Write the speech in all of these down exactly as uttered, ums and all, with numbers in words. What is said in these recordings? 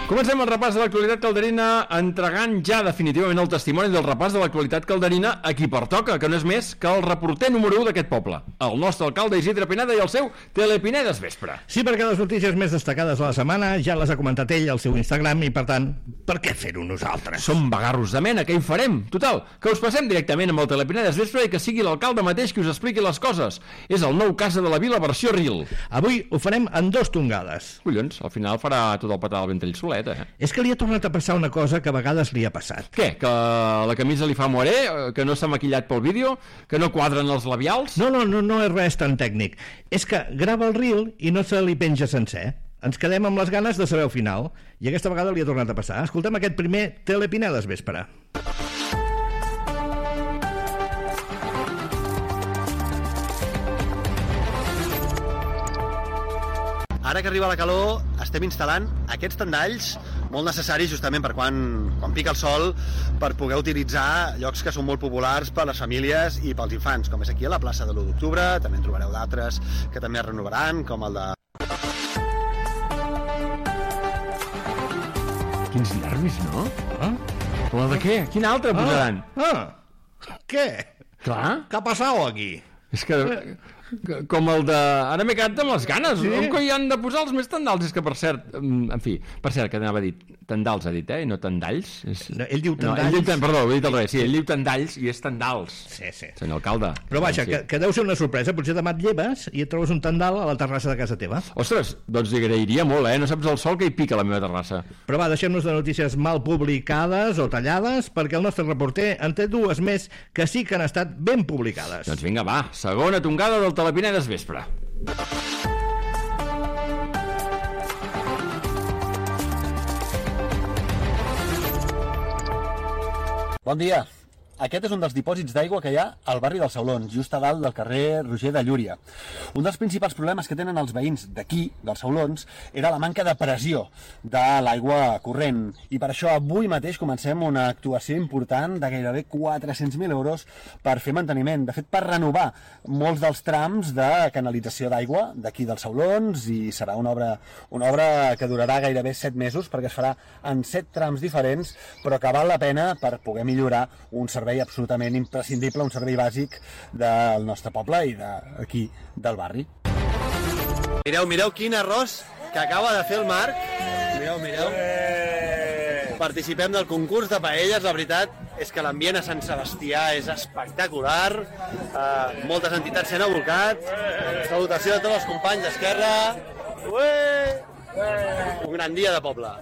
Comencem el repàs de l'actualitat calderina entregant ja definitivament el testimoni del repàs de l'actualitat calderina a qui pertoca, que no és més que el reporter número u d'aquest poble, el nostre alcalde Isidre Pineda i el seu Telepinedes Vespre. Sí, perquè les notícies més destacades de la setmana ja les ha comentat ell al seu Instagram i, per tant, per què fer-ho nosaltres? Som vagarros de mena, què hi farem? Total, que us passem directament amb el Telepinedes Vespre i que sigui l'alcalde mateix qui us expliqui les coses. És el nou Casa de la Vila versió Reel. Avui ho farem en dos tongades. Collons, al final farà tot el petà del ventrell solet. Eh? És que li ha tornat a passar una cosa que a vegades li ha passat. Què? Que la camisa li fa morer? Que no s'ha maquillat pel vídeo? Que no quadren els labials? No, no, no, no és res tan tècnic. És que grava el reel i no se li penja sencer. Ens quedem amb les ganes de saber el final. I aquesta vegada li ha tornat a passar. Escoltem aquest primer Telepinedes Vespre. Ara que arriba la calor, estem instal·lant aquests tendalls molt necessaris justament per quan, quan pica el sol, per poder utilitzar llocs que són molt populars per a les famílies i pels infants, com és aquí a la plaça de l'u d'octubre. També en trobareu d'altres que també es renovaran, com el de... Quins nervis, no? Ah? La de què? Quin altre posaran? Ah, ah. Què? Clar. Què ha passat aquí? És que... Com el de... Ara m'he quedat amb les ganes. Sí? On hi han de posar els més tendals? És que, per cert, en fi, per cert, que anava a dir tendals, ha dit, eh? I no tendalls. És... No, ell diu tendalls. No, ell diu, perdó, ho he dit al revés. Sí, ell diu tendalls i és tendals. Sí, sí. Senyor alcalde. Però vaja, sí. que, que deu ser una sorpresa. Potser demà et lleves i et trobes un tendal a la terrassa de casa teva. Ostres, doncs li agrairia molt, eh? No saps el sol que hi pica a la meva terrassa. Però va, deixem-nos de notícies mal publicades o tallades, perquè el nostre reporter en té dues més que sí que han estat ben publicades. Doncs vinga, va, segona tongada del Telepinedes Vespre. Bon dia. Aquest és un dels dipòsits d'aigua que hi ha al barri dels Saulons, just a dalt del carrer Roger de Llúria. Un dels principals problemes que tenen els veïns d'aquí, dels Saulons, era la manca de pressió de l'aigua corrent. I per això avui mateix comencem una actuació important de gairebé quatre-cents mil euros per fer manteniment. De fet, per renovar molts dels trams de canalització d'aigua d'aquí dels Saulons, i serà una obra, una obra que durarà gairebé set mesos, perquè es farà en set trams diferents, però que val la pena per poder millorar un servei absolutament imprescindible, un servei bàsic del nostre poble i d'aquí del barri. Mireu, mireu quin arròs que acaba de fer el Marc. Mireu, mireu. Participem del concurs de paelles, la veritat és que l'ambient a Sant Sebastià és espectacular. Uh, moltes entitats s'han abocat. Salutació a tots els companys d'Esquerra. Un gran dia de poble.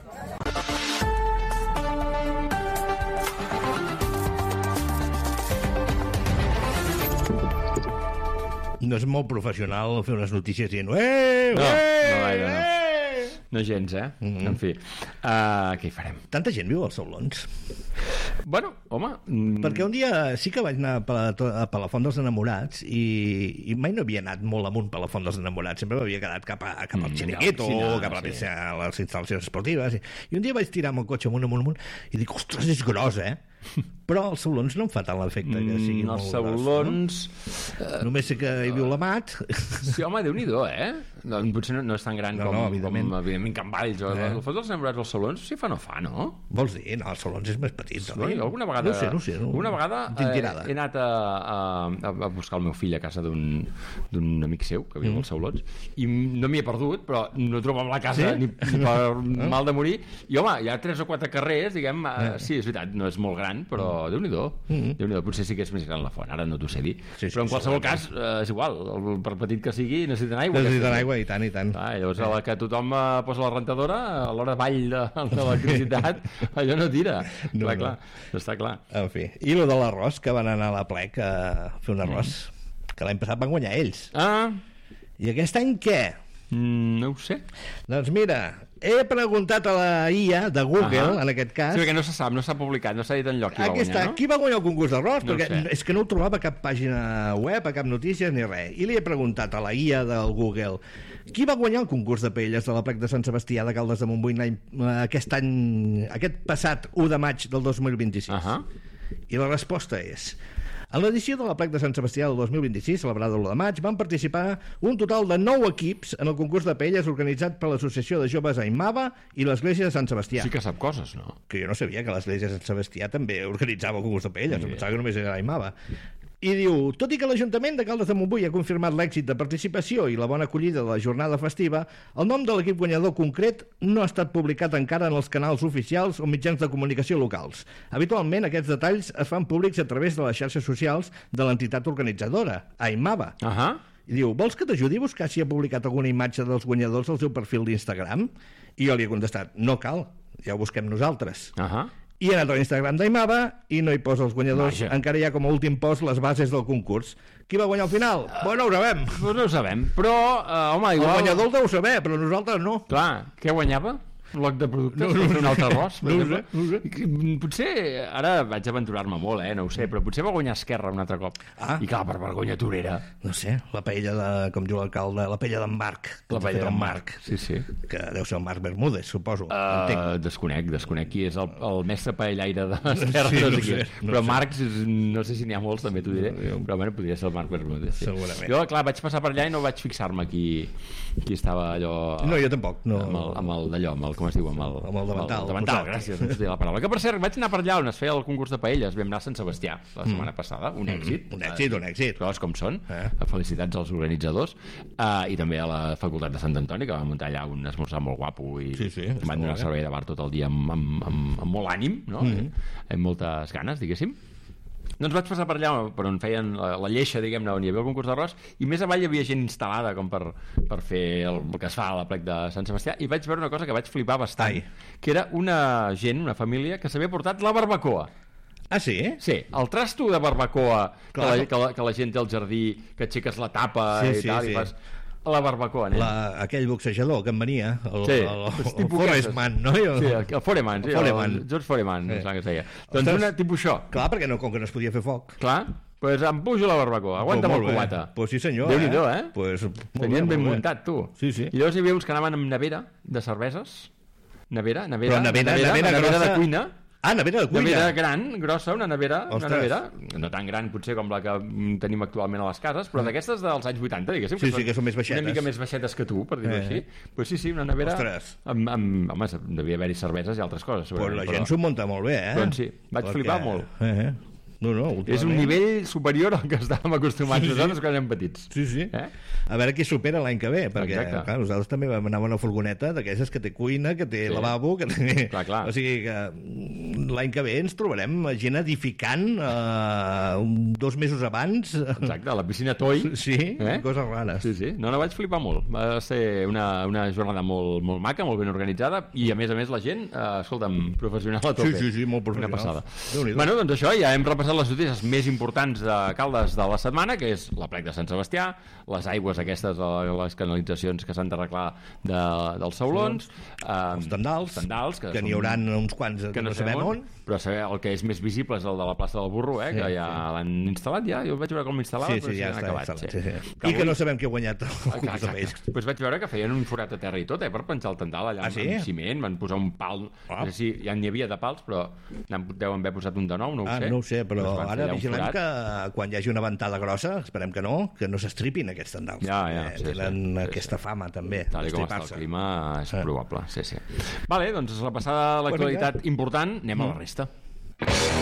No és molt professional fer unes notícies dient eh, No, eh, no gaire, no. eh. No gens, eh? Mm-hmm. En fi, uh, què hi farem? Tanta gent viu als Saulons. Bueno, home... Mm... Perquè un dia sí que vaig anar a la, a la Font dels Enamorats i, i mai no havia anat molt amunt per la Font dels Enamorats, sempre m'havia quedat cap, a, cap al mm, Xeriqueto, sí, no, cap a, la sí. a les instal·lacions esportives. I, I un dia vaig tirar amb el cotxe amunt, amunt, amunt, i dic, ostres, és gros, eh? Però els saulons no em fa tant l'efecte que siguin mm, molt els saulons... Gros, no? uh, Només sé que hi viu l'Amat. Sí, home, Déu-n'hi-do, eh? No, potser no, no és tan gran no, com, no, evidentment. com, evidentment, Can Valls. O, eh. El Font dels Enamorats als Saulons, sí fa no fa, no? Vols dir? No, els saulons és més petit. No, jo alguna vegada... No sé, no sé. No, alguna vegada eh, he anat a, a, a buscar el meu fill a casa d'un amic seu, que viu mm. als Saulons, i no m'hi he perdut, però no trobam la casa sí? ni, ni per mal de morir. I, home, hi ha tres o quatre carrers, diguem... Eh, sí, és veritat, no és molt gran, però mm. Déu-n'hi-do. Mm-hmm. Déu-n'hi-do, potser sí que és més gran la font, ara no t'ho sé dir, sí, sí, però en qualsevol sí, cas eh, és igual, el, per petit que sigui necessiten aigua, necessiten aigua i tant i tant. Ah, llavors a la que tothom eh, posa la rentadora a l'hora vall de, de l'electricitat allò no tira, no, clar, clar, no. Està clar. En fi, i lo de l'arròs, que van anar a la Plec a fer un arròs mm. que l'any passat van guanyar ells. Ah. I aquest any què? Mm, no ho sé. Doncs mira, he preguntat a la I A de Google, uh -huh. en aquest cas... Sí, perquè no se sap, no s'ha publicat, no s'ha dit enlloc qui Aquesta, va guanyar, no? Qui va guanyar el concurs d'arròs? No perquè és que no ho trobava a cap pàgina web, a cap notícia ni res. I li he preguntat a la I A del Google qui va guanyar el concurs de paelles de la Plec de Sant Sebastià de Caldes de Montbui aquest any, aquest passat u de maig del dos mil vint-i-sis. Uh -huh. I la resposta és... En l'edició de l'Aplec de Sant Sebastià del dos mil vint-i-sis, celebrada l'u de maig, van participar un total de nou equips en el concurs de paelles organitzat per l'Associació de Joves Aimava i l'Església de Sant Sebastià. Sí que sap coses, no? Que jo no sabia que l'Església de Sant Sebastià també organitzava el concurs de paelles, em pensava que només era Aimava. I diu, tot i que l'Ajuntament de Caldes de Montbui ha confirmat l'èxit de participació i la bona acollida de la jornada festiva, el nom de l'equip guanyador concret no ha estat publicat encara en els canals oficials o mitjans de comunicació locals. Habitualment, aquests detalls es fan públics a través de les xarxes socials de l'entitat organitzadora, Aimava. Uh -huh. I diu, vols que t'ajudi a buscar si ha publicat alguna imatge dels guanyadors al seu perfil d'Instagram? I jo li he contestat, no cal, ja ho busquem nosaltres. Uh -huh. I he anat a l'Instagram d'Aimava i no hi posa els guanyadors. Vaja. Encara hi ha com a últim post les bases del concurs. Qui va guanyar al final? Uh, bueno, no ho sabem. Pues no ho sabem, però, uh, home, igual... El guanyador el deu saber, però nosaltres no. Clar, què guanyava? Un bloc de productes, no, no, no, un altre arròs, per no, exemple. No, no. Potser, ara vaig aventurar-me molt, eh, no ho sé, però potser va guanyar Esquerra un altre cop. Ah. I clar, per vergonya torera. No sé, la paella de, com diu l'alcalde, la paella d'en Marc. La paella d'en Marc, sí, sí. Que deu ser el Marc Bermúdez, suposo. Uh, desconec, desconec qui és el, el mestre paellaire de l'Esquerra, sí, no, no sé sé, qui. no Però sé. Marc, no sé si n'hi ha molts, també t'ho diré, no, però bueno, podria ser el Marc Bermúdez. Sí. Segurament. Jo, clar, vaig passar per allà i no vaig fixar-me qui, qui estava allò... No, jo tampoc. No. Amb el, amb el d'allò, amb el, com es diu, amb el... Amb el davantal. El davantal, gràcies, no sé la paraula. Que per cert, vaig anar per allà on es feia el concurs de paelles, vam anar a Sant Sebastià la setmana mm. passada, un èxit. Mm. Un èxit, un èxit. Coses com són, eh? Felicitats als organitzadors, uh, i també a la Facultat de Sant Antoni, que va muntar allà un esmorzar molt guapo i sí, sí, van donar servei de bar tot el dia amb, amb, amb, amb molt ànim, no? Mm. Amb moltes ganes, diguéssim. Doncs vaig passar per allà per on feien la, la lleixa, diguem-ne, on hi havia el concurs d'arròs, i més avall hi havia gent instal·lada com per, per fer el, el que es fa a l'Aplec de Sant Sebastià, i vaig veure una cosa que vaig flipar bastant, Ai. que era una gent, una família, que s'havia portat la barbacoa. Ah, sí? Sí, el trasto de barbacoa que la, que, la, que la gent té al jardí, que aixeques la tapa sí, i sí, tal, sí. i fas... La barbacoa, nen. La, aquell boxejador que em venia, el, sí, el, el, el Forestman, no? Jo... Sí, el, el Foreman, sí, el, Foreman. el George Foreman, sí. No sé què es deia. Doncs Ostres, una tipus això. Clar, perquè no, com que no es podia fer foc. Clar, doncs pues em pujo la barbacoa, aguanta pues molt cubata. Doncs pues sí senyor, Déu-n'hi-do, eh? eh? Pues, tenien ben muntat, tu. Sí, sí. I llavors hi havia uns que anaven amb nevera de cerveses. Nevera, nevera, Però nevera, nevera, nevera, nevera grossa... de cuina. Ah, nevera de cuina. Nevera gran, grossa, una nevera, Ostres. una nevera, no tan gran potser com la que tenim actualment a les cases, però d'aquestes dels anys vuitanta, diguéssim. Sí, que sí, que són més baixetes. Una mica més baixetes que tu, per dir-ho eh. així. Pues sí, sí, una nevera... Ostres. Amb, amb, home, devia haver-hi cerveses i altres coses. Pues la gent però... s'ho munta molt bé, eh? Doncs sí, vaig Perquè... flipar molt. Eh, eh. No, no, és un nivell superior al que estàvem acostumats sí, sí. nosaltres quan érem petits. Sí, sí. Eh? A veure qui supera l'any que ve, perquè Exacte. clar, nosaltres també vam anar a una furgoneta d'aquestes que té cuina, que té sí. lavabo, que té... Clar, clar. O sigui que l'any que ve ens trobarem gent edificant eh, dos mesos abans. Exacte, a la piscina Toi. Sí, eh? coses rares. Sí, sí. No, no, vaig flipar molt. Va ser una, una jornada molt, molt maca, molt ben organitzada, i a més a més la gent, eh, escolta'm, professional a tope. Sí, sí, sí, molt professional. Una passada. Bueno, doncs això, ja hem repassat les notícies més importants de Caldes de la setmana, que és l'Aplec de Sant Sebastià, les aigües aquestes, les canalitzacions que s'han d'arreglar de, dels saulons, eh, els tendals, tendals que, que n'hi haurà uns quants que, que no, no sabem on, on, però saber el que és més visible és el de la plaça del Burro, eh, sí, que ja sí. l'han instal·lat, ja, jo vaig veure com l'instal·lava, sí, sí, però ja s'han està acabat. Sí. Sí. Sí, sí. I que no sabem qui ha guanyat el concurs de paells. Pues vaig veure que feien un forat a terra i tot, eh, per penjar el tendal allà ah, amb, sí? amb ciment, van posar un pal, ah. no sé si ja n'hi havia de pals, però deuen haver posat un de nou, no ho ah, sé. No ho sé, però ara vigilem que quan hi hagi una ventada grossa, esperem que no, que no s'estripin aquests tendals. Ja, ja, eh, sí, tenen sí, aquesta sí. fama, també. Tal com està el clima, és probable. Sí, sí. Vale, doncs la passada l'actualitat important, anem a la resta.